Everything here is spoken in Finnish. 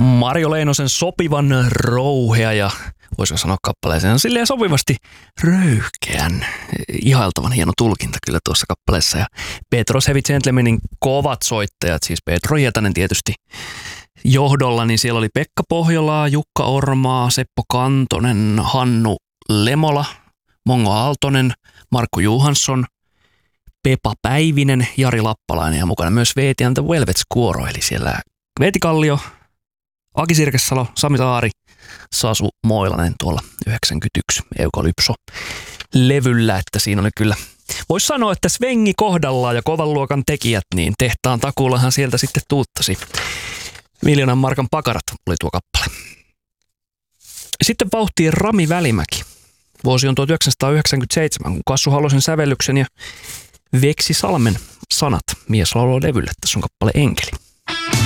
Marjo Leinosen sopivan rouhea ja voisiko sanoa kappaleeseen silleen sopivasti röyhkeän, ihailtavan hieno tulkinta kyllä tuossa kappaleessa. Ja Petros Heavy Gentlemanin kovat soittajat, siis Petro Hietanen tietysti johdolla, niin siellä oli Pekka Pohjolaa, Jukka Ormaa, Seppo Kantonen, Hannu Lemola, Mongo Aaltonen, Markku Johansson, Pepa Päivinen, Jari Lappalainen ja mukana myös Veeti and the Velvets kuoro, eli siellä Veeti Kallio, Aki Sirkesalo, Sami Saari, Sasu Moilanen tuolla 91 Eukalypso-levyllä, että siinä oli kyllä, voisi sanoa, että svengi kohdallaan ja kovan luokan tekijät, niin tehtaan takuullahan sieltä sitten tuuttasi. 1 000 000 markan pakarat oli tuo kappale. Sitten vauhtiin Rami Välimäki. Vuosi on 1997, kun Kassu Halosen sävellyksen ja Veksi Salmen sanat mieslaululevylle. Tässä on kappale Enkeli.